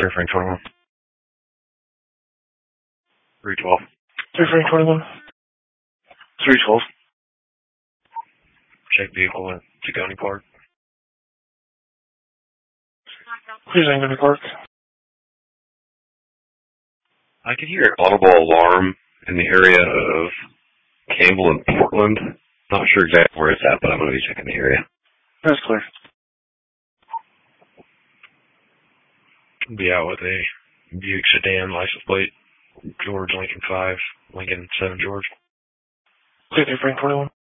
Frank 21. 312. Frank 21. 312. Check vehicle at Zagoni Park. Zagoni Park. I can hear an audible alarm in the area of Campbell and Portland. Not sure exactly where it's at, but I'm going to be checking the area. That's clear. Be out with a Buick sedan license plate. George Lincoln 5, Lincoln 7 George. Clear, Frank 21.